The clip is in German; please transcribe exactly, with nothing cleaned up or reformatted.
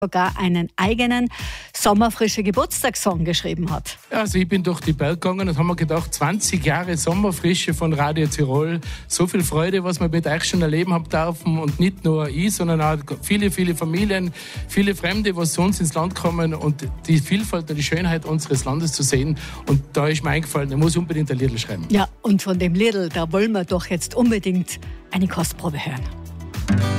sogar einen eigenen sommerfrische Geburtstagssong geschrieben hat. Also ich bin durch die Welt gegangen und habe mir gedacht, zwanzig Jahre Sommerfrische von Radio Tirol, so viel Freude, was wir mit euch schon erleben haben dürfen und nicht nur ich, sondern auch viele, viele Familien, viele Fremde, was zu uns ins Land kommen und die Vielfalt und die Schönheit unseres Landes zu sehen. Und da ist mir eingefallen, ich muss unbedingt ein Liedl schreiben. Ja, und von dem Liedl, da wollen wir doch jetzt unbedingt eine Kostprobe hören.